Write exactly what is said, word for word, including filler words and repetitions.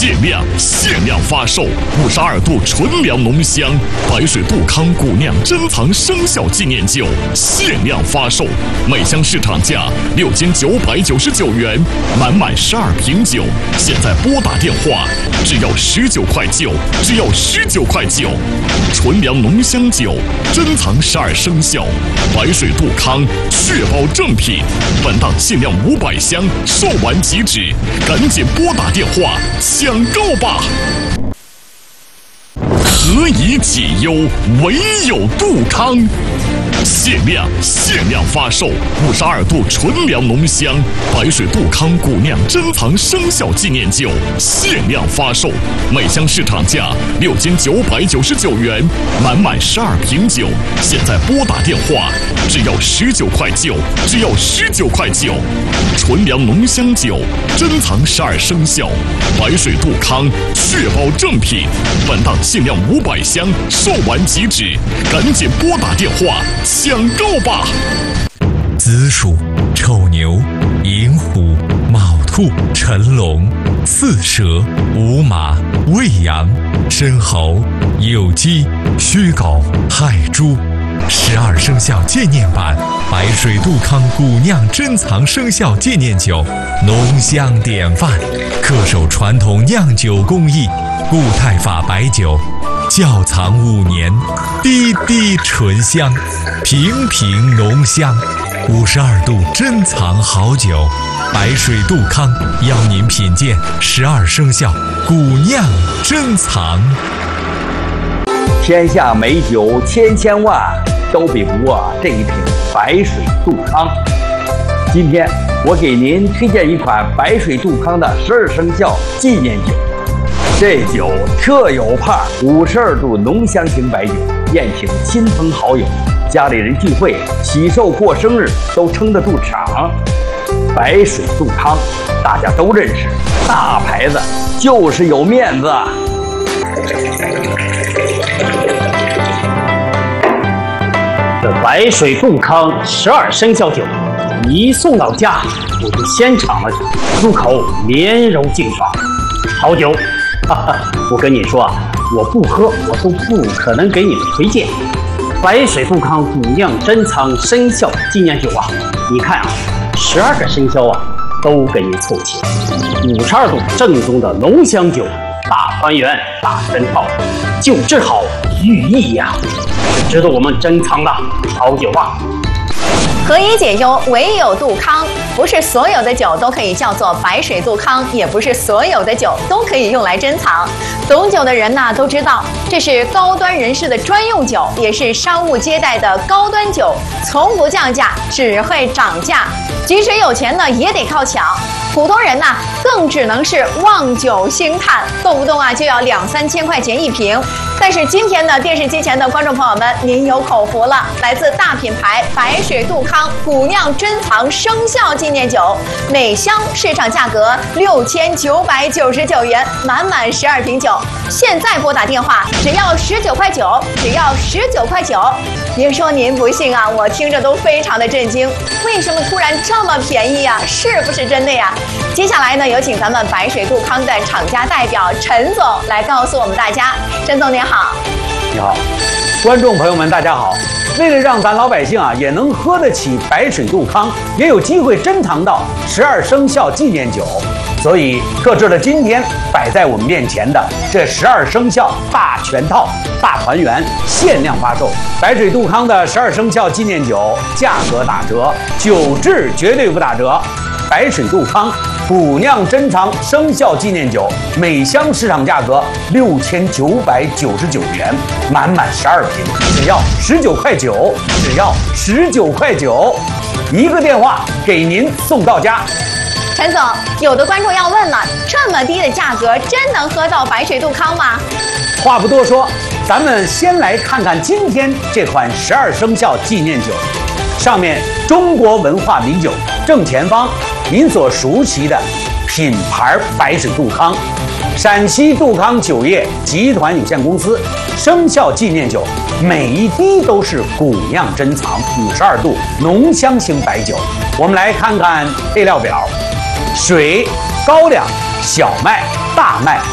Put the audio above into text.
限量限量发售五十二度纯粮浓香白水杜康古酿珍藏生肖纪念酒，限量发售，每箱市场价六千九百九十九元，满满十二瓶酒，现在拨打电话，只要十九块九，只要十九块九，纯粮浓香酒，珍藏十二生肖，白水杜康，确保正品。本档限量五百箱，售完即止，赶紧拨打电话抢购吧！何以解忧，唯有杜康。限量限量发售五十二度纯粮浓香白水杜康古酿珍藏生肖纪念酒，限量发售，每箱市场价六千九百九十九元，满满十二瓶酒，现在拨打电话，只要十九块九，只要十九块九，纯粮浓香酒，珍藏十二生肖，白水杜康，确保正品。本档限量五百箱，售完即止，赶紧拨打电话抢购吧！ 子鼠、丑牛、寅虎、卯兔、辰龙、巳蛇、午马、未羊、申猴、酉鸡、戌狗、亥猪。十二生肖纪念版白水杜康古酿珍藏生肖纪念酒，浓香典范，恪守传统酿酒工艺，固态法白酒，窖藏五年，滴滴醇香，瓶瓶浓香。五十二度珍藏好酒，白水杜康邀您品鉴十二生肖古酿珍藏。 天下美酒千千万，都比不过这一瓶白水杜康。今天我给您推荐一款白水杜康的十二生肖纪念酒。这酒特有派，五十二度浓香型白酒，宴请亲朋好友，家里人聚会、喜寿过生日都撑得住场。白水杜康大家都认识，大牌子就是有面子。 这白水杜康十二生肖酒一送到家，我就先尝了，入口绵柔净爽，好酒。哈哈，我跟你说啊，我不喝我都不可能给你们推荐。白水杜康古酿珍藏生肖纪念酒啊，你看啊，十二个生肖啊都给你凑齐，五十二度正宗的浓香酒，大团圆大珍套，酒质好寓意呀、啊，值得我们珍藏的好酒啊。 何以解忧，唯有杜康。不是所有的酒都可以叫做白水杜康，也不是所有的酒都可以用来珍藏。懂酒的人呢都知道，这是高端人士的专用酒，也是商务接待的高端酒，从不降价，只会涨价。即使有钱呢，也得靠抢。普通人呢，更只能是望酒兴叹，动不动啊就要两三千块钱一瓶。但是今天呢，电视机前的观众朋友们，您有口福了，来自大品牌白水杜康古酿珍藏生肖纪念酒，每箱市场价格六千九百九十九元，满满十二瓶酒。现在拨打电话，只要十九块九，只要十九块九。别说您不信啊，我听着都非常的震惊，为什么突然这么便宜呀、啊？是不是真的呀？接下来呢，有请咱们白水杜康的厂家代表陈总来告诉我们大家。陈总您好。 你好，观众朋友们大家好。为了让咱老百姓啊也能喝得起白水杜康，也有机会珍藏到十二生肖纪念酒，所以特制了今天摆在我们面前的这十二生肖大全套大团圆限量发售。白水杜康的十二生肖纪念酒价格打折，酒质绝对不打折。白水杜康古酿珍藏生肖纪念酒，每箱市场价格六千九百九十九元，满满十二瓶，只要十九块九，只要十九块九，一个电话给您送到家。 陈总，有的观众要问了，这么低的价格，真能喝到白水杜康吗？ 话不多说，咱们先来看看今天这款十二生肖纪念酒，上面中国文化名酒正前方您所熟悉的品牌白水杜康，陕西杜康酒业集团有限公司生肖纪念酒，每一滴都是古酿珍藏五十二度浓香型白酒。我们来看看配料表：水、高粱、小麦、大麦、